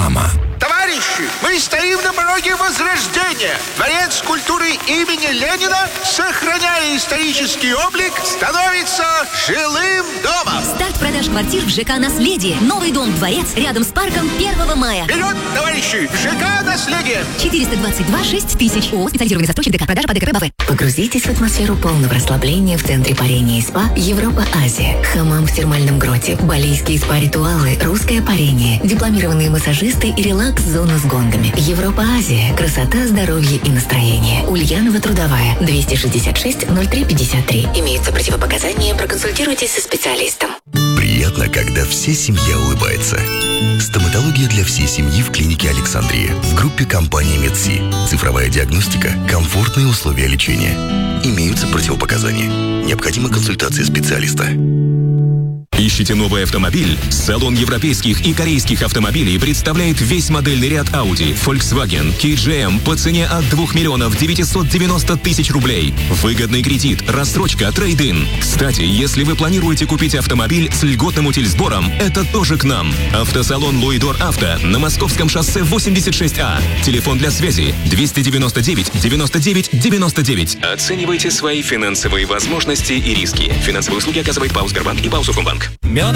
Реклама. Товарищи, мы стоим на пороге возрождения. Дворец культуры имени Ленина, сохраняя исторический облик, становится жилым домом. Старт продаж квартир в ЖК «Наследие». Новый дом «Дворец» рядом с парком 1 мая. Вперед, товарищи, в ЖК «Наследие». 422 6000. ООО «Специализированный застройщик ДК». Продажа по ДКБ БАВ. Погрузитесь в атмосферу полного расслабления в центре парения и СПА Европа-Азия. Хамам в термальном гроте, балийские СПА-ритуалы, русское парение, дипломированные массажисты и релакс-зона с гонгами. Европа-Азия. Красота, здоровье и настроение. Ульянова, Трудовая. 266-03-53. Имеются противопоказания. Проконсультируйтесь со специалистом. Приятно, когда вся семья улыбается. Стоматология для всей семьи в клинике Александрия. В группе компании Медси. Цифровая диагностика, комфортные условия лечения. Имеются противопоказания. Необходима консультация специалиста. Ищите новый автомобиль? Салон европейских и корейских автомобилей представляет весь модельный ряд Audi, Volkswagen, KGM по цене от 2 990 000 рублей. Выгодный кредит, рассрочка, трейд-ин. Кстати, если вы планируете купить автомобиль с льготным утильсбором, это тоже к нам. Автосалон Луидор Авто на Московском шоссе 86А. Телефон для связи 299 99 99. Оценивайте свои финансовые возможности и риски. Финансовые услуги оказывает ПАО Сбербанк и ПАО Совкомбанк.